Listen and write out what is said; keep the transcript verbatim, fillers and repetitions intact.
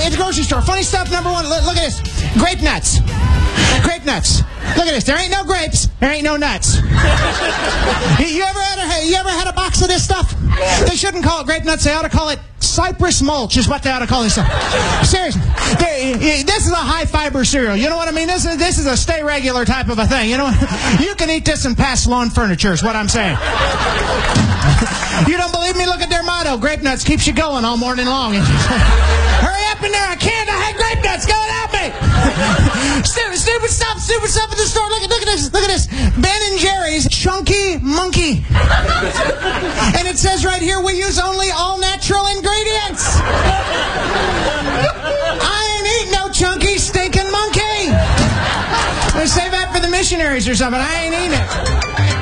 at the grocery store. Funny stuff, number one. Look, look at this. Grape nuts. Grape nuts. Look at this. There ain't no grapes. There ain't no nuts. you, you ever had a you ever had a box of this stuff? They shouldn't call it grape nuts. They ought to call it cypress mulch is what they ought to call this stuff. Seriously. They, this is a high fiber cereal. You know what I mean? This is this is a stay regular type of a thing. You know what? You can eat this and pass lawn furniture is what I'm saying. You don't believe me? Look at their motto. Grape nuts keeps you going all morning long. Hurry up in there. I can't. I had grape nuts. Go and help me. stupid, stupid stuff. Stupid stuff at the store. Look at, look at this. Look at this. Ben and Jerry's Chunky Monkey. And it says right here, we use only all natural ingredients. I ain't eating no chunky stinking monkey. Save that for the missionaries or something. I ain't eating it.